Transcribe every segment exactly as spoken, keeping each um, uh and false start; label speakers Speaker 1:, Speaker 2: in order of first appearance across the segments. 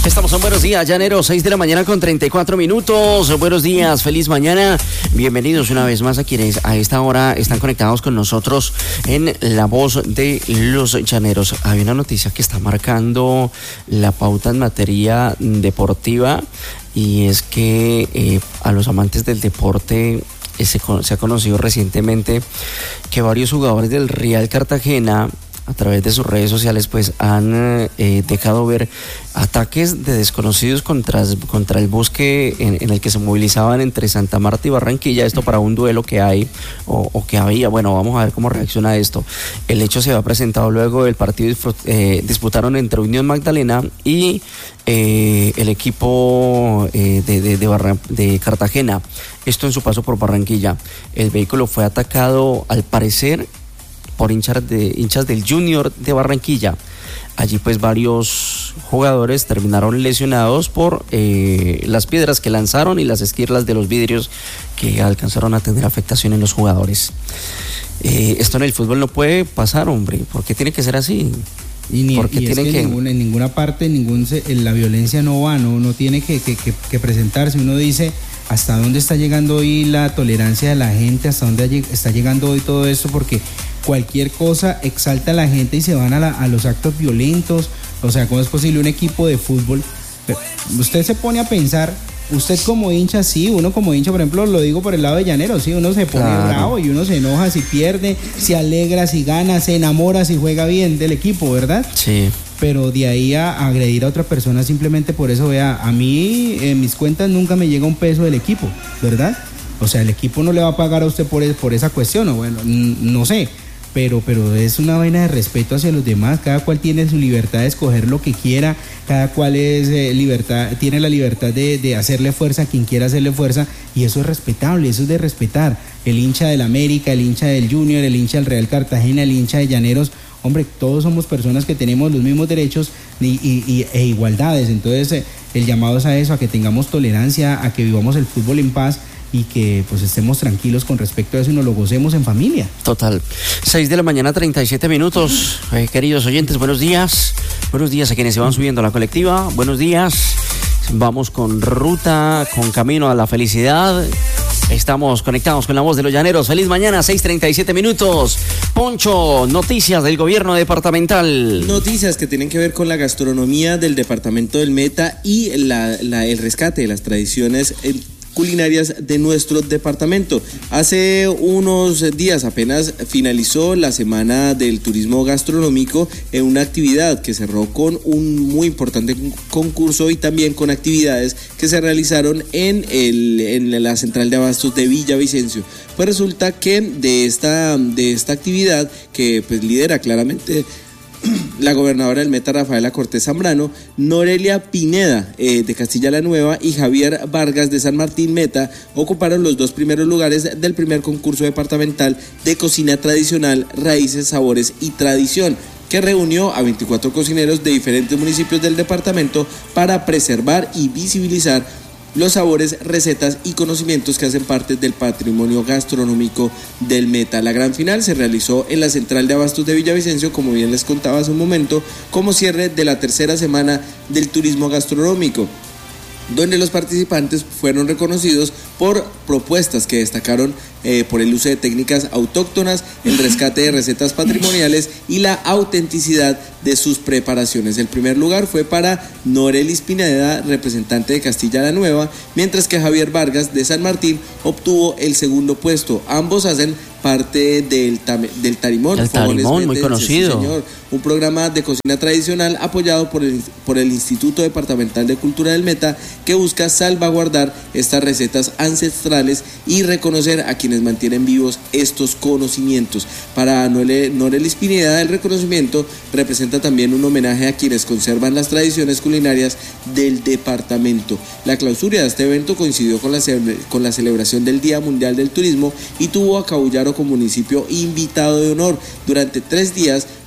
Speaker 1: Estamos en Buenos Días, Llanero, seis de la mañana con treinta y cuatro minutos. Buenos días, feliz mañana. Bienvenidos una vez más a quienes a esta hora están conectados con nosotros en La Voz de los Llaneros. Hay una noticia que está marcando la pauta en materia deportiva y es que eh, a los amantes del deporte eh, se, se ha conocido recientemente que varios jugadores del Real Cartagena, a través de sus redes sociales, pues han eh, dejado ver ataques de desconocidos contra, contra el bus que, en, en el que se movilizaban entre Santa Marta y Barranquilla, esto para un duelo que hay o, o que había. Bueno, vamos a ver cómo reacciona esto. El hecho se ha presentado luego del partido eh, disputaron entre Unión Magdalena y eh, el equipo eh, de, de, de, Barra, de Cartagena, esto en su paso por Barranquilla. El vehículo fue atacado al parecer por hinchas, de, hinchas del Junior de Barranquilla. Allí pues varios jugadores terminaron lesionados por eh, las piedras que lanzaron y las esquirlas de los vidrios que alcanzaron a tener afectación en los jugadores. Eh, esto en el fútbol no puede pasar, hombre. ¿Por qué tiene que ser así?
Speaker 2: Y, ni, y es que, que... Ninguna, en ninguna parte ningún, la violencia no va, no, no tiene que, que, que, que presentarse. Uno dice, ¿hasta dónde está llegando hoy la tolerancia de la gente? ¿Hasta dónde está llegando hoy todo esto? Porque cualquier cosa exalta a la gente y se van a, la, a los actos violentos. O sea, ¿cómo es posible un equipo de fútbol? Usted se pone a pensar, usted como hincha, sí, uno como hincha, por ejemplo, lo digo por el lado de Llanero, sí, uno se pone claro. bravo y uno se enoja si pierde, se alegra si gana, se enamora si juega bien del equipo, ¿verdad?
Speaker 1: Sí.
Speaker 2: Pero de ahí a agredir a otra persona simplemente por eso, vea, a mí en mis cuentas nunca me llega un peso del equipo, ¿verdad? O sea, el equipo no le va a pagar a usted por, por esa cuestión, o bueno, n- no sé. Pero, pero es una vaina de respeto hacia los demás. Cada cual tiene su libertad de escoger lo que quiera. Cada cual es eh, libertad, tiene la libertad de, de hacerle fuerza a quien quiera hacerle fuerza. Y eso es respetable, eso es de respetar. El hincha del América, el hincha del Junior, el hincha del Real Cartagena, el hincha de Llaneros. Hombre, todos somos personas que tenemos los mismos derechos y, y, y, e igualdades. Entonces, eh, el llamado es a eso, a que tengamos tolerancia, a que vivamos el fútbol en paz y que pues estemos tranquilos con respecto a eso y nos lo gocemos en familia.
Speaker 1: Total. seis de la mañana, treinta y siete minutos. Eh, queridos oyentes, buenos días. Buenos días a quienes se van subiendo a la colectiva. Buenos días. Vamos con ruta, con camino a la felicidad. Estamos conectados con La Voz de los Llaneros. Feliz mañana, seis treinta y siete minutos. Poncho, noticias del gobierno departamental.
Speaker 3: Noticias que tienen que ver con la gastronomía del departamento del Meta y la, la, el rescate de las tradiciones eh, culinarias de nuestro departamento. Hace unos días apenas finalizó la semana del turismo gastronómico en una actividad que cerró con un muy importante concurso y también con actividades que se realizaron en, el, en la central de abastos de Villavicencio. Pues resulta que de esta, de esta actividad que pues lidera claramente la gobernadora del Meta, Rafaela Cortés Zambrano, Norelia Pineda eh, de Castilla la Nueva y Javier Vargas de San Martín Meta ocuparon los dos primeros lugares del primer concurso departamental de cocina tradicional, raíces, sabores y tradición, que reunió a veinticuatro cocineros de diferentes municipios del departamento para preservar y visibilizar los sabores, recetas y conocimientos que hacen parte del patrimonio gastronómico del Meta. La gran final se realizó en la central de abastos de Villavicencio, como bien les contaba hace un momento, como cierre de la tercera semana del turismo gastronómico, donde los participantes fueron reconocidos por propuestas que destacaron eh, por el uso de técnicas autóctonas, el rescate de recetas patrimoniales y la autenticidad de sus preparaciones. El primer lugar fue para Norelis Pineda, representante de Castilla la Nueva, mientras que Javier Vargas de San Martín obtuvo el segundo puesto. Ambos hacen parte del, del Tarimón.
Speaker 1: El Tarimón, muy conocido.
Speaker 3: Sí, señor. Un programa de cocina tradicional apoyado por el, por el Instituto Departamental de Cultura del Meta, que busca salvaguardar estas recetas ancestrales y reconocer a quienes mantienen vivos estos conocimientos. Para Norelis Pineda, el reconocimiento representa también un homenaje a quienes conservan las tradiciones culinarias del departamento. La clausura de este evento coincidió con la, con la celebración del Día Mundial del Turismo y tuvo a Cabullaro como municipio invitado de honor. Durante tres días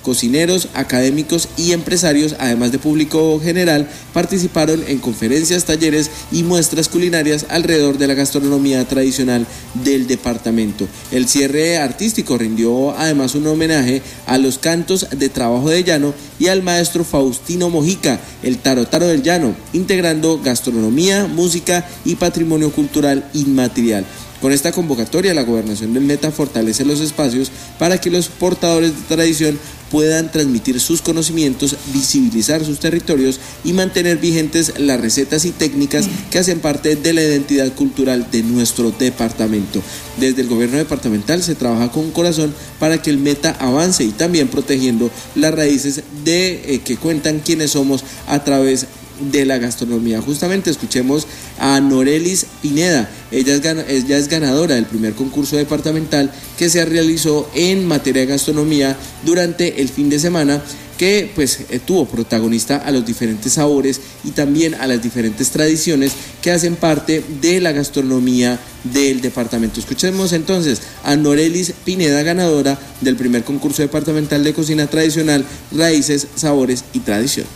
Speaker 3: Cocineros, académicos y empresarios, además de público general, participaron en conferencias, talleres y muestras culinarias alrededor de la gastronomía tradicional del departamento. El cierre artístico rindió además un homenaje a los cantos de trabajo de llano y al maestro Faustino Mojica, el tarotaro del llano, integrando gastronomía, música y patrimonio cultural inmaterial. Con esta convocatoria, la Gobernación del Meta fortalece los espacios para que los portadores de tradición puedan transmitir sus conocimientos, visibilizar sus territorios y mantener vigentes las recetas y técnicas que hacen parte de la identidad cultural de nuestro departamento. Desde el gobierno departamental se trabaja con corazón para que el Meta avance y también protegiendo las raíces de eh, que cuentan quiénes somos a través de la gastronomía. Justamente escuchemos a Norelis Pineda. Ella es, ella es ganadora del primer concurso departamental que se realizó en materia de gastronomía durante el fin de semana, que pues eh, tuvo protagonista a los diferentes sabores y también a las diferentes tradiciones que hacen parte de la gastronomía del departamento. Escuchemos entonces a Norelis Pineda, ganadora del primer concurso departamental de cocina tradicional, raíces, sabores y tradición.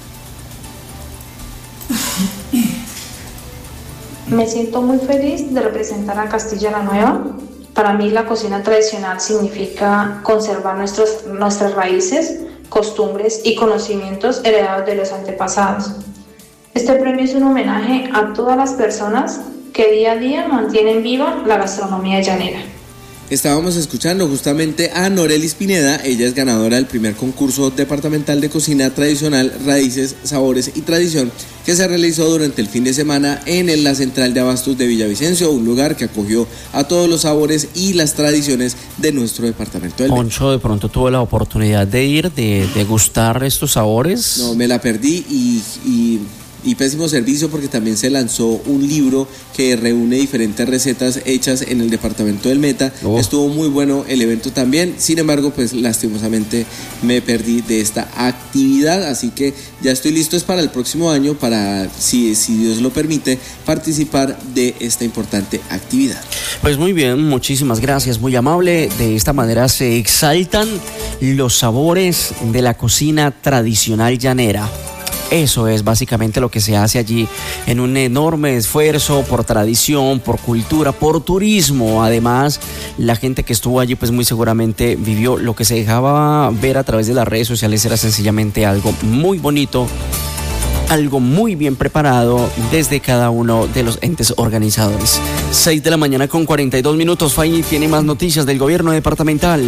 Speaker 4: Me siento muy feliz de representar a Castilla la Nueva. Para mí la cocina tradicional significa conservar nuestros, nuestras raíces, costumbres y conocimientos heredados de los antepasados. Este premio es un homenaje a todas las personas que día a día mantienen viva la gastronomía llanera.
Speaker 3: Estábamos escuchando justamente a Norelis Pineda. Ella es ganadora del primer concurso departamental de cocina tradicional, raíces, sabores y tradición, que se realizó durante el fin de semana en la central de abastos de Villavicencio, un lugar que acogió a todos los sabores y las tradiciones de nuestro departamento del Meta.
Speaker 1: Poncho, de pronto tuvo la oportunidad de ir, de degustar estos sabores.
Speaker 3: No, me la perdí y... y... y pésimo servicio, porque también se lanzó un libro que reúne diferentes recetas hechas en el departamento del Meta. Oh. Estuvo muy bueno el evento también, sin embargo pues lastimosamente me perdí de esta actividad, así que ya estoy listo es para el próximo año para, si, si Dios lo permite, participar de esta importante actividad.
Speaker 1: Pues muy bien, muchísimas gracias, muy amable. De esta manera se exaltan los sabores de la cocina tradicional llanera. Eso es básicamente lo que se hace allí, en un enorme esfuerzo por tradición, por cultura, por turismo. Además, la gente que estuvo allí pues muy seguramente vivió lo que se dejaba ver a través de las redes sociales. Era sencillamente algo muy bonito, algo muy bien preparado desde cada uno de los entes organizadores. seis de la mañana con cuarenta y dos minutos. Fay tiene más noticias del gobierno departamental.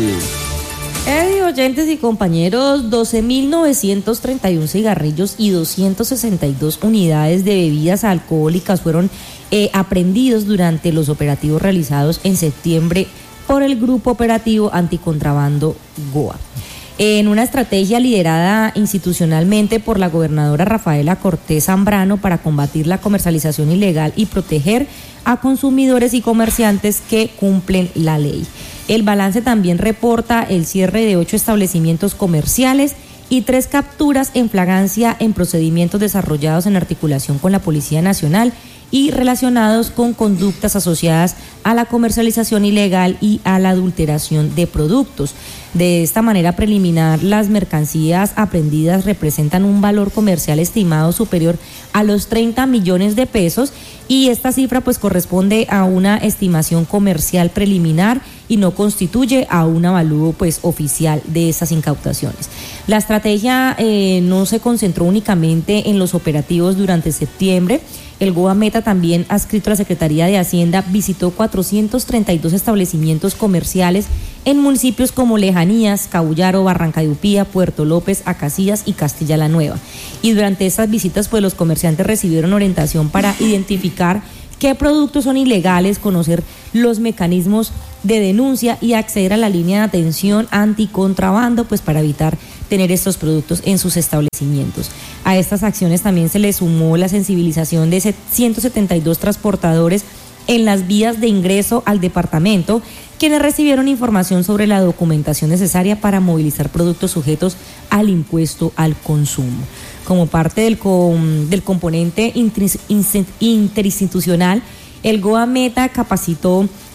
Speaker 5: Eddie, oyentes y compañeros, doce mil novecientos treinta y uno cigarrillos y doscientas sesenta y dos unidades de bebidas alcohólicas fueron eh, aprehendidos durante los operativos realizados en septiembre por el Grupo Operativo Anticontrabando GOA. En una estrategia liderada institucionalmente por la gobernadora Rafaela Cortés Zambrano para combatir la comercialización ilegal y proteger a consumidores y comerciantes que cumplen la ley. El balance también reporta el cierre de ocho establecimientos comerciales y tres capturas en flagrancia en procedimientos desarrollados en articulación con la Policía Nacional y relacionados con conductas asociadas a la comercialización ilegal y a la adulteración de productos. De esta manera preliminar, las mercancías aprehendidas representan un valor comercial estimado superior a los treinta millones de pesos, y esta cifra pues corresponde a una estimación comercial preliminar y no constituye a un avalúo pues oficial de esas incautaciones. La estrategia eh, no se concentró únicamente en los operativos durante septiembre. El GOA Meta, también adscrito a la Secretaría de Hacienda, visitó cuatrocientos treinta y dos establecimientos comerciales en municipios como Lejanías, Cabullaro, Barranca de Upía, Puerto López, Acacias y Castilla la Nueva. Y durante estas visitas pues los comerciantes recibieron orientación para identificar qué productos son ilegales, conocer los mecanismos de denuncia y acceder a la línea de atención anticontrabando pues para evitar tener estos productos en sus establecimientos. A estas acciones también se le sumó la sensibilización de ciento setenta y dos transportadores en las vías de ingreso al departamento, quienes recibieron información sobre la documentación necesaria para movilizar productos sujetos al impuesto al consumo. Como parte del, com, del componente interinstitucional, el GOA Meta capacitó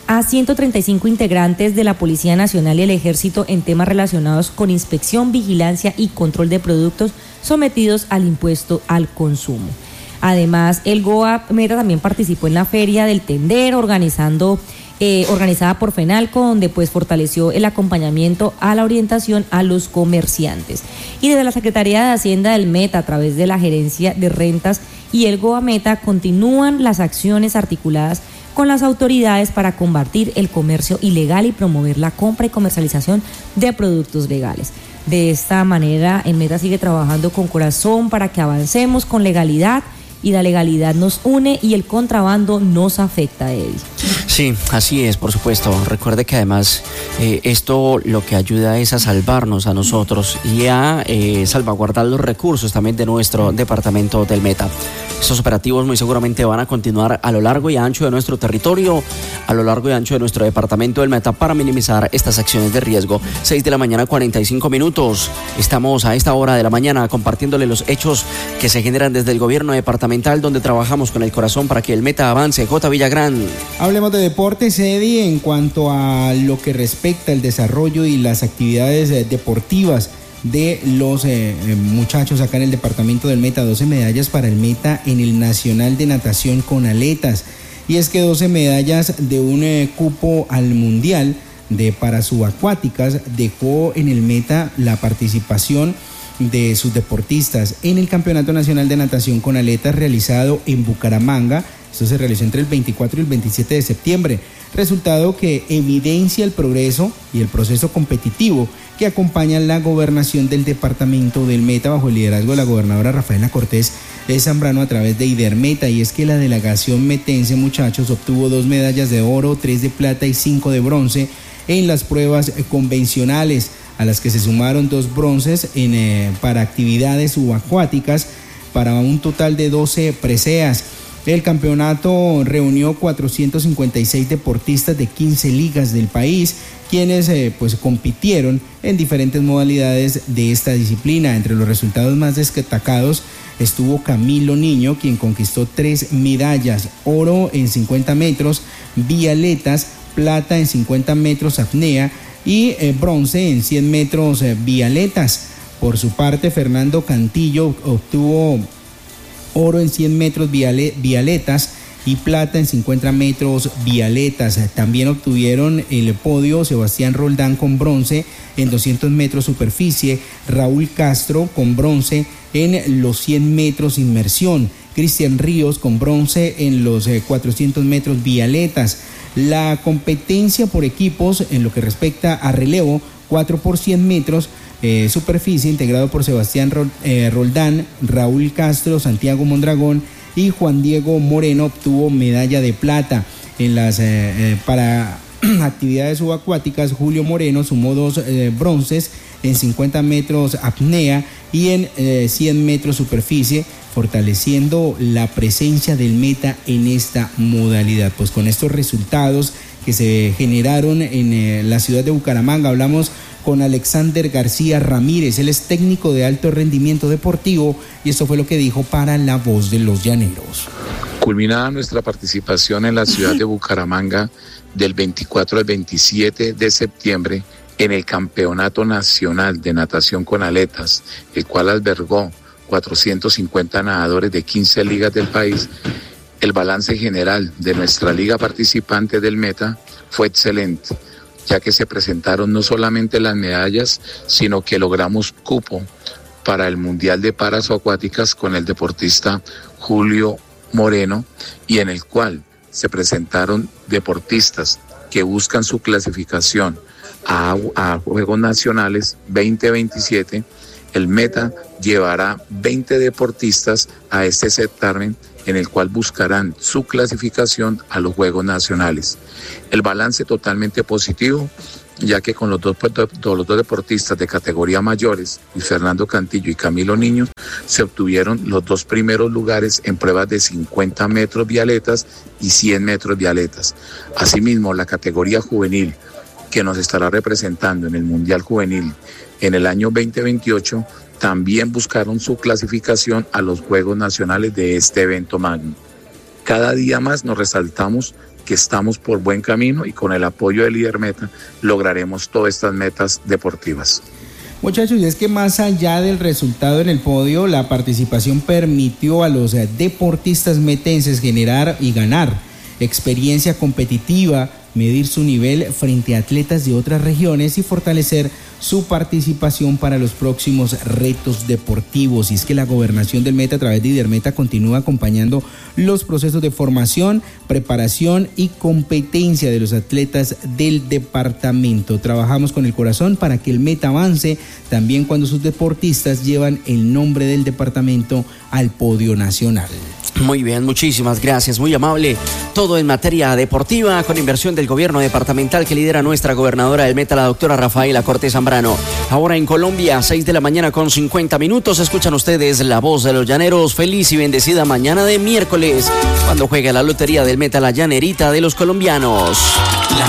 Speaker 5: a ciento treinta y cinco integrantes de la Policía Nacional y el Ejército en temas relacionados con inspección, vigilancia y control de productos sometidos al impuesto al consumo. Además, el GOA Meta también participó en la Feria del Tendero, organizando Eh, organizada por FENALCO, donde pues fortaleció el acompañamiento a la orientación a los comerciantes. Y desde la Secretaría de Hacienda del Meta, a través de la Gerencia de Rentas y el GOA Meta, continúan las acciones articuladas con las autoridades para combatir el comercio ilegal y promover la compra y comercialización de productos legales. De esta manera, el Meta sigue trabajando con corazón para que avancemos con legalidad, y la legalidad nos une y el contrabando nos afecta, Eddie.
Speaker 1: Sí, así es, por supuesto. Recuerde que además eh, esto lo que ayuda es a salvarnos a nosotros y a eh, salvaguardar los recursos también de nuestro departamento del Meta. Estos operativos muy seguramente van a continuar a lo largo y ancho de nuestro territorio, a lo largo y ancho de nuestro departamento del Meta, para minimizar estas acciones de riesgo. seis de la mañana, cuarenta y cinco minutos. Estamos a esta hora de la mañana compartiéndole los hechos que se generan desde el gobierno departamental, donde trabajamos con el corazón para que el Meta avance. J. Villagrán.
Speaker 2: Hablemos de deportes, Eddie, en cuanto a lo que respecta al desarrollo y las actividades eh, deportivas de los eh, muchachos acá en el departamento del Meta. doce medallas para el Meta en el Nacional de Natación con Aletas. Y es que doce medallas de un eh, cupo al Mundial de para subacuáticas dejó en el Meta la participación de sus deportistas en el Campeonato Nacional de Natación con Aletas realizado en Bucaramanga. Esto se realizó entre el veinticuatro y el veintisiete de septiembre, resultado que evidencia el progreso y el proceso competitivo que acompaña la gobernación del departamento del Meta bajo el liderazgo de la gobernadora Rafaela Cortés Zambrano a través de IDERMETA. Y es que la delegación metense, muchachos, obtuvo dos medallas de oro, tres de plata y cinco de bronce en las pruebas convencionales, a las que se sumaron dos bronces en, eh, para actividades subacuáticas, para un total de doce preseas. El campeonato reunió cuatrocientos cincuenta y seis deportistas de quince ligas del país, quienes eh, pues compitieron en diferentes modalidades de esta disciplina. Entre los resultados más destacados estuvo Camilo Niño, quien conquistó tres medallas: oro en cincuenta metros, vialetas, plata en cincuenta metros apnea y eh, bronce en cien metros eh, vialetas. Por su parte, Fernando Cantillo obtuvo oro en cien metros viale, vialetas y plata en cincuenta metros vialetas. También obtuvieron el podio Sebastián Roldán con bronce en doscientos metros superficie, Raúl Castro con bronce en los cien metros inmersión, Cristian Ríos con bronce en los eh, cuatrocientos metros vialetas. La competencia por equipos en lo que respecta a relevo, cuatro por cien metros eh, superficie, integrado por Sebastián Ro, eh, Roldán, Raúl Castro, Santiago Mondragón y Juan Diego Moreno, obtuvo medalla de plata. En las eh, eh, para actividades subacuáticas, Julio Moreno sumó dos eh, bronces en cincuenta metros apnea y en eh, cien metros superficie, fortaleciendo la presencia del Meta en esta modalidad. Pues con estos resultados que se generaron en eh, la ciudad de Bucaramanga, hablamos con Alexander García Ramírez. Él es técnico de alto rendimiento deportivo y esto fue lo que dijo para La Voz de los Llaneros.
Speaker 6: Culminada nuestra participación en la ciudad de Bucaramanga del veinticuatro al veintisiete de septiembre en el Campeonato Nacional de Natación con Aletas, el cual albergó cuatrocientos cincuenta nadadores de quince ligas del país, el balance general de nuestra liga participante del Meta fue excelente, ya que se presentaron no solamente las medallas, sino que logramos cupo para el Mundial de Parasoacuáticas con el deportista Julio Moreno, y en el cual se presentaron deportistas que buscan su clasificación a, a Juegos Nacionales veinte veintisiete. El Meta llevará veinte deportistas a este certamen, en el cual buscarán su clasificación a los Juegos Nacionales. El balance totalmente positivo, ya que con los dos, los dos deportistas de categoría mayores, Fernando Cantillo y Camilo Niño, se obtuvieron los dos primeros lugares en pruebas de cincuenta metros vialetas y cien metros vialetas. Asimismo, la categoría juvenil, que nos estará representando en el Mundial Juvenil en el año veinte veintiocho, también buscaron su clasificación a los Juegos Nacionales de este evento magno. Cada día más nos resaltamos que estamos por buen camino y con el apoyo del líder Meta lograremos todas estas metas deportivas.
Speaker 2: Muchachos, y es que más allá del resultado en el podio, la participación permitió a los deportistas metenses generar y ganar experiencia competitiva, medir su nivel frente a atletas de otras regiones y fortalecer su participación para los próximos retos deportivos. Y es que la gobernación del Meta a través de Idermeta continúa acompañando los procesos de formación, preparación y competencia de los atletas del departamento. Trabajamos con el corazón para que el Meta avance también cuando sus deportistas llevan el nombre del departamento al podio nacional.
Speaker 1: Muy bien, muchísimas gracias, muy amable. Todo en materia deportiva con inversión del gobierno departamental que lidera nuestra gobernadora del Meta, la doctora Rafaela Cortés Zambrano. Ahora en Colombia, seis de la mañana con cincuenta minutos, escuchan ustedes la voz de los llaneros. Feliz y bendecida mañana de miércoles, cuando juega la lotería del Meta, la llanerita de los colombianos.